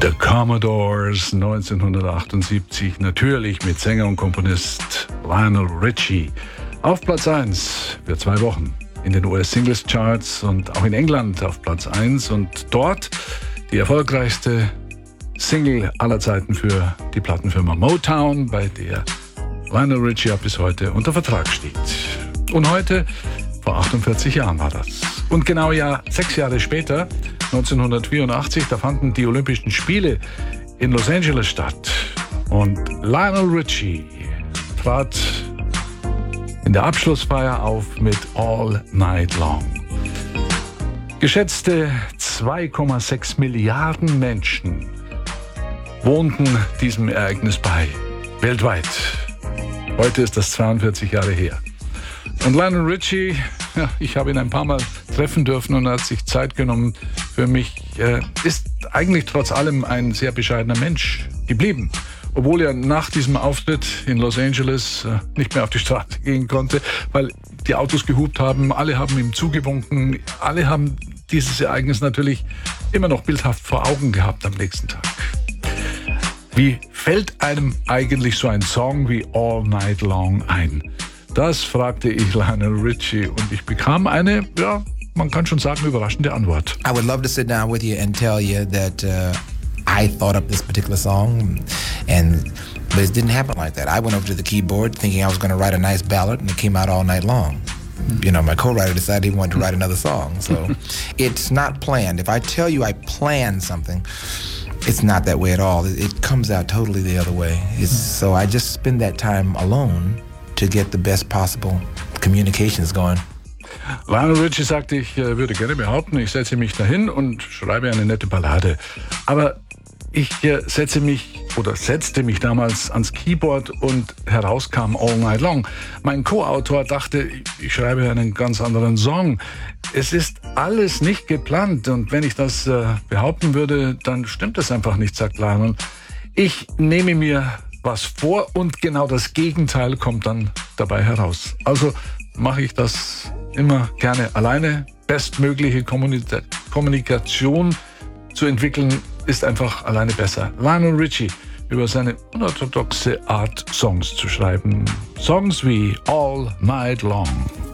The Commodores 1978, natürlich mit Sänger und Komponist Lionel Richie. Auf Platz 1 für 2 Wochen in den US-Singles-Charts und auch in England auf Platz 1 und dort die erfolgreichste Single aller Zeiten für die Plattenfirma Motown, bei der Lionel Richie bis heute unter Vertrag steht. Und heute, vor 48 Jahren war das. Und genau 6 Jahre später, 1984, da fanden die Olympischen Spiele in Los Angeles statt. Und Lionel Richie trat in der Abschlussfeier auf mit All Night Long. Geschätzte 2,6 Milliarden Menschen wohnten diesem Ereignis bei, weltweit. Heute ist das 42 Jahre her. Und Lionel Richie, ich habe ihn ein paar Mal treffen dürfen und er hat sich Zeit genommen für mich, ist eigentlich trotz allem ein sehr bescheidener Mensch geblieben. Obwohl er nach diesem Auftritt in Los Angeles nicht mehr auf die Straße gehen konnte, weil die Autos gehupt haben, alle haben ihm zugewunken, alle haben dieses Ereignis natürlich immer noch bildhaft vor Augen gehabt am nächsten Tag. Wie fällt einem eigentlich so ein Song wie All Night Long ein? Das fragte ich Lionel Richie und ich bekam eine, man kann schon sagen, überraschende Antwort. I would love to sit down with you and tell you that I thought up this particular song, but it didn't happen like that. I went over to the keyboard thinking I was going to write a nice ballad, and it came out all night long. You know, my co-writer decided he wanted to write another song, so it's not planned. If I tell you I plan something, it's not that way at all. It comes out totally the other way. So I just spend that time alone to get the best possible communications going. Lionel Richie sagte, ich würde gerne behaupten, ich setze mich dahin und schreibe eine nette Ballade. Aber ich setzte mich damals ans Keyboard und heraus kam All Night Long. Mein Co-Autor dachte, ich schreibe einen ganz anderen Song. Es ist alles nicht geplant und wenn ich das behaupten würde, dann stimmt es einfach nicht, sagt Lionel. Ich nehme mir was vor und genau das Gegenteil kommt dann dabei heraus. Also mache ich das immer gerne alleine. Bestmögliche Kommunikation zu entwickeln ist einfach alleine besser. Lionel Richie über seine unorthodoxe Art, Songs zu schreiben. Songs wie All Night Long.